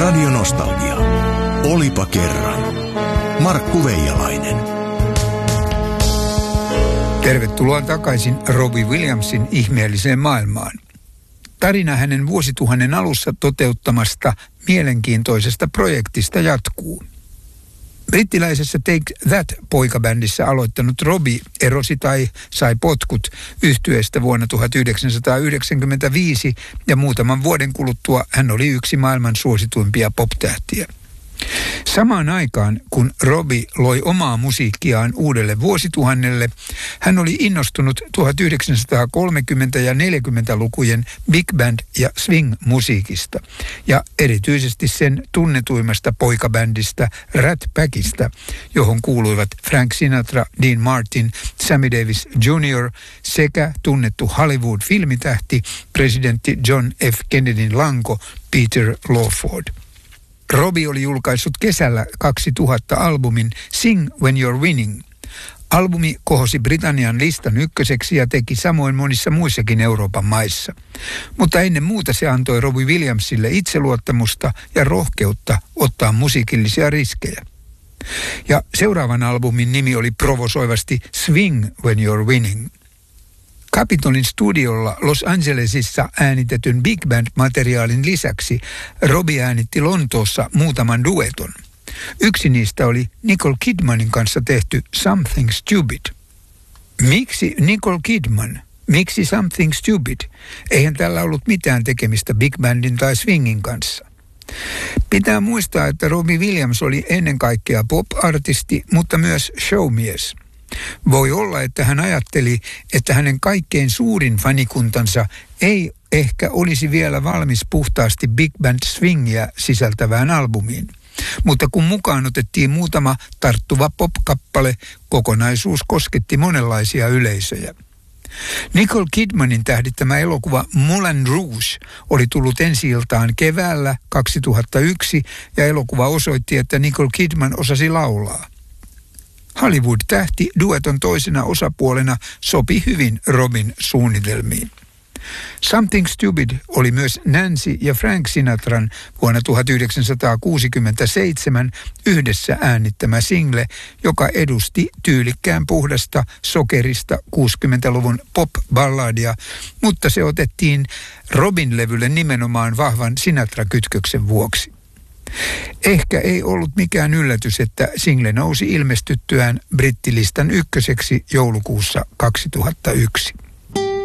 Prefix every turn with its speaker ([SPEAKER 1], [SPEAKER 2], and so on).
[SPEAKER 1] Radio Nostalgia. Olipa kerran. Markku Veijalainen.
[SPEAKER 2] Tervetuloa takaisin Robbie Williamsin ihmeelliseen maailmaan. Tarina hänen vuosituhannen alussa toteuttamasta mielenkiintoisesta projektista jatkuu. Brittiläisessä Take That-poikabändissä aloittanut Robbie erosi tai sai potkut yhtyeestä vuonna 1995 ja muutaman vuoden kuluttua hän oli yksi maailman suosituimpia pop-tähtiä. Samaan aikaan, kun Robbie loi omaa musiikkiaan uudelle vuosituhannelle, hän oli innostunut 1930- ja 40-lukujen big band- ja swing-musiikista, ja erityisesti sen tunnetuimmasta poikabändistä Rat Packista, johon kuuluivat Frank Sinatra, Dean Martin, Sammy Davis Jr. sekä tunnettu Hollywood-filmitähti presidentti John F. Kennedyn lanko Peter Lawford. Robbie oli julkaissut kesällä 2000 albumin Sing When You're Winning. Albumi kohosi Britannian listan ykköseksi ja teki samoin monissa muissakin Euroopan maissa. Mutta ennen muuta se antoi Robbie Williamsille itseluottamusta ja rohkeutta ottaa musiikillisia riskejä. Ja seuraavan albumin nimi oli provosoivasti Swing When You're Winning. Capitolin studiolla Los Angelesissa äänitetyn big band-materiaalin lisäksi Robbie äänitti Lontoossa muutaman dueton. Yksi niistä oli Nicole Kidmanin kanssa tehty Something Stupid. Miksi Nicole Kidman? Miksi Something Stupid? Eihän tällä ollut mitään tekemistä big bandin tai swingin kanssa. Pitää muistaa, että Robbie Williams oli ennen kaikkea pop-artisti, mutta myös showmies. Voi olla, että hän ajatteli, että hänen kaikkein suurin fanikuntansa ei ehkä olisi vielä valmis puhtaasti big band swingia sisältävään albumiin. Mutta kun mukaan otettiin muutama tarttuva pop-kappale, kokonaisuus kosketti monenlaisia yleisöjä. Nicole Kidmanin tähdittämä elokuva Moulin Rouge oli tullut ensi-iltaan keväällä 2001 ja elokuva osoitti, että Nicole Kidman osasi laulaa. Hollywood-tähti dueton toisena osapuolena sopi hyvin Robin suunnitelmiin. Something Stupid oli myös Nancy ja Frank Sinatran vuonna 1967 yhdessä äänittämä single, joka edusti tyylikkään puhdasta sokerista 60-luvun pop-balladia, mutta se otettiin Robin-levylle nimenomaan vahvan Sinatra-kytköksen vuoksi. Ehkä ei ollut mikään yllätys, että single nousi ilmestyttyään brittilistan ykköseksi joulukuussa 2001.